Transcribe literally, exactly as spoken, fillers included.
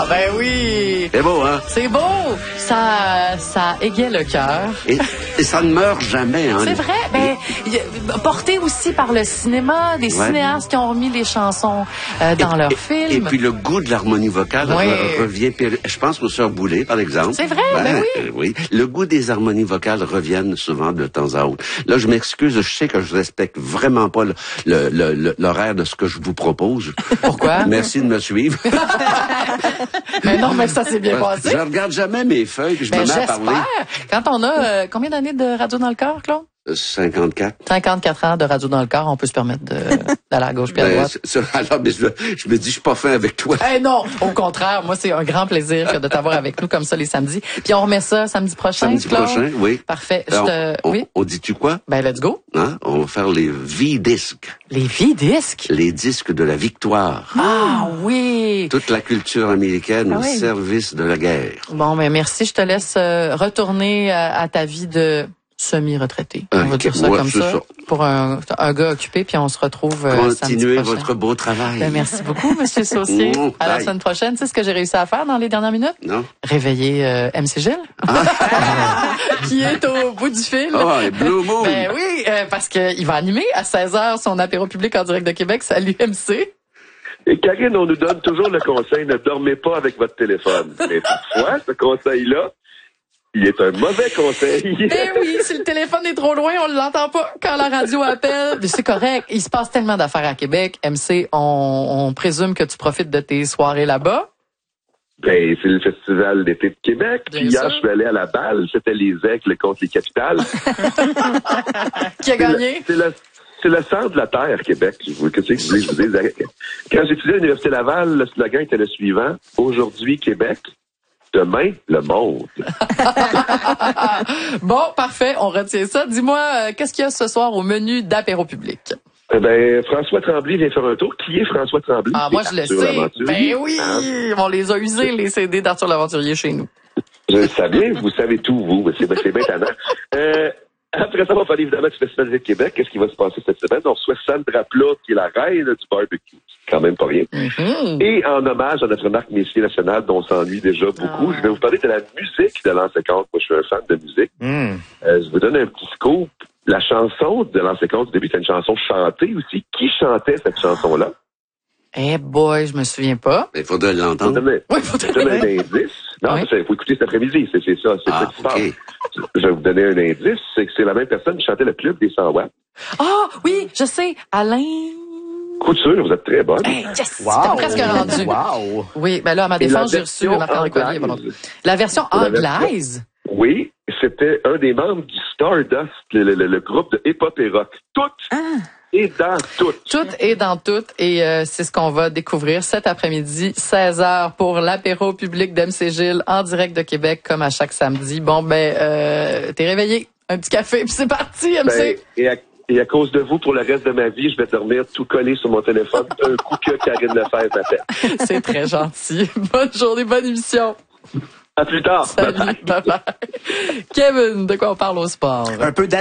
Ah ben oui! C'est beau, hein? C'est beau! Ça, ça égaye le cœur. Et, et ça ne meurt jamais, hein? C'est vrai. Ben, et... porté aussi par le cinéma, des ouais. cinéastes qui ont remis les chansons euh, dans et, leurs et, films. Et puis le goût de l'harmonie vocale oui. re- revient. Je pense aux Sœurs Boulay, par exemple. C'est vrai, ben, ben oui. Euh, oui. Le goût des harmonies vocales reviennent souvent de temps à autre. Là, je m'excuse, je sais que je respecte vraiment pas le, le, le, l'horaire de ce que je vous propose. Pourquoi? Merci de me suivre. Mais non, mais ça s'est bien passé. Je regarde jamais mes feuilles, puis je ben, me mets à parler. Quand on a euh, combien d'années de radio dans le corps, Claude? cinquante-quatre. cinquante-quatre ans de radio dans le corps, on peut se permettre de, d'aller à gauche puis à ben, droite. Ça, alors, mais je, je me dis, je suis pas fin avec toi. Eh hey, non, au contraire, moi, c'est un grand plaisir de t'avoir avec nous comme ça les samedis. Puis on remet ça samedi prochain, Samedi Claude? prochain, oui. Parfait. Alors, je te... on, oui? on, on dit-tu quoi? Ben, let's go. Hein? On va faire les V-disques. Les V-disques? Les disques de la victoire. Ah oui! Toute la culture américaine ah, au oui. service de la guerre. Bon, ben merci. Je te laisse euh, retourner à, à ta vie de... semi-retraité, on va dire ça ouais, comme ça, ça, pour un, un gars occupé, puis on se retrouve euh, Continuez votre beau travail. Ben, merci beaucoup, Monsieur Saucier. Mmh, à la semaine prochaine. Tu sais ce que j'ai réussi à faire dans les dernières minutes? Non. Réveiller euh, M C Gilles, ah. qui est au bout du fil. Oh, et Blue Moon. Ben oui, euh, parce qu'il va animer à seize heures son apéro public en direct de Québec. Salut, M C. Et Karine, on nous donne toujours le conseil, ne dormez pas avec votre téléphone. Mais parfois, ce conseil-là, il est un mauvais conseil. Ben oui, si le téléphone est trop loin, on ne l'entend pas quand la radio appelle. C'est correct. Il se passe tellement d'affaires à Québec. M C, on, on présume que tu profites de tes soirées là-bas. Ben, c'est le Festival d'été de Québec. Puis hier, je suis allé à la balle. C'était les Aigles contre les Capitales. Qui a gagné? C'est le, c'est le centre de la Terre, Québec. Qu'est-ce que je voulais vous dire? Quand j'étudiais à l'Université Laval, le slogan était le suivant. Aujourd'hui, Québec. Demain, le monde. Bon, parfait, on retient ça. Dis-moi, euh, qu'est-ce qu'il y a ce soir au menu d'apéro public? Eh ben, François Tremblay vient faire un tour. Qui est François Tremblay? Ah, moi, je le sais. Ben oui, hein? On les a usés, les C D d'Arthur L'Aventurier chez nous. Je le savais, vous savez tout, vous. C'est, c'est bien tannant. Euh, après ça, on va parler évidemment du Festival de Québec. Qu'est-ce qui va se passer cette semaine? On reçoit Sandra Plot, qui est la reine du barbecue. C'est quand même pas rien. Mm-hmm. Et en hommage à notre marque Messier nationale, dont on s'ennuie déjà beaucoup, ah. je vais vous parler de la musique de l'an cinquante. Moi, je suis un fan de musique. Mm. Euh, je vous donne un petit scoop. La chanson de l'an cinquante, au début, c'est une chanson chantée aussi. Qui chantait cette chanson-là? Eh hey boy, je me souviens pas. Il faudrait l'entendre. Oui, il faudrait je donne un indice. Non, il oui. faut écouter cet après-midi. C'est, c'est ça. C'est ah, ça qui se passe. okay. Je vais vous donner un indice. C'est que c'est la même personne qui chantait le club des cent watts. Ah, oh, oui, je sais. Alain... Couture, vous êtes très bonne. Hey, yes, wow. C'était presque rendu. Wow. Oui, ben là, à ma défense, j'ai reçu Marc-André Collier. La version anglaise? Oui, c'était un des membres du Stardust, le, le, le groupe de hip-hop et rock. Tout ah. est dans tout. Tout est dans tout. Et euh, c'est ce qu'on va découvrir cet après-midi, seize heures, pour l'apéro public d'M C Gilles en direct de Québec, comme à chaque samedi. Bon, ben, euh, t'es réveillé. Un petit café, puis c'est parti, M C. Ben, et, à, et à cause de vous, pour le reste de ma vie, je vais dormir tout collé sur mon téléphone un coup que Karine Lefebvre m'appelle. C'est très gentil. Bonne journée, bonne émission. À plus tard. Salut, bye bye. Kevin, de quoi on parle au sport? Un peu